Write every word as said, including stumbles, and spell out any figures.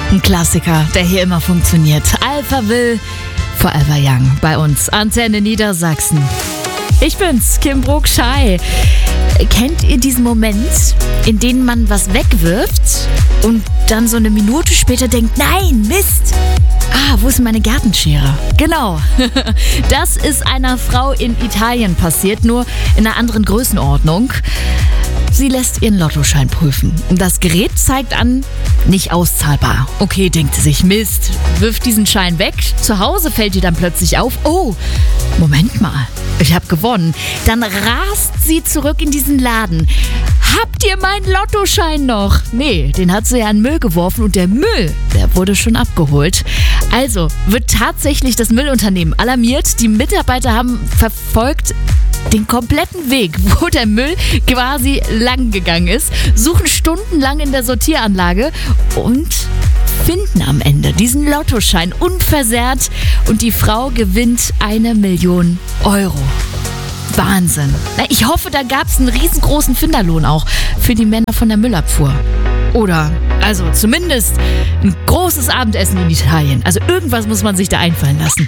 Ein Klassiker, der hier immer funktioniert. Alphaville, Forever Young. Bei uns, Antenne Niedersachsen. Ich bin's, Kim Brook-Schei. Kennt ihr diesen Moment, in dem man was wegwirft und dann so eine Minute später denkt, nein, Mist. Ah, wo ist meine Gartenschere? Genau. Das ist einer Frau in Italien passiert, nur in einer anderen Größenordnung. Sie lässt ihren Lottoschein prüfen. Das Gerät zeigt an, nicht auszahlbar. Okay, denkt sie sich, Mist, wirft diesen Schein weg. Zu Hause fällt ihr dann plötzlich auf, oh, Moment mal, ich habe gewonnen. Dann rast sie zurück in diesen Laden. Habt ihr meinen Lottoschein noch? Nee, den hat sie ja in den Müll geworfen und der Müll, der wurde schon abgeholt. Also wird tatsächlich das Müllunternehmen alarmiert. Die Mitarbeiter haben verfolgt den kompletten Weg, wo der Müll quasi lang gegangen ist, suchen stundenlang in der Sortieranlage und finden am Ende diesen Lottoschein unversehrt und die Frau gewinnt eine Million Euro. Wahnsinn. Ich hoffe, da gab es einen riesengroßen Finderlohn auch für die Männer von der Müllabfuhr. Oder, also zumindest ein großes Abendessen in Italien. Also irgendwas muss man sich da einfallen lassen.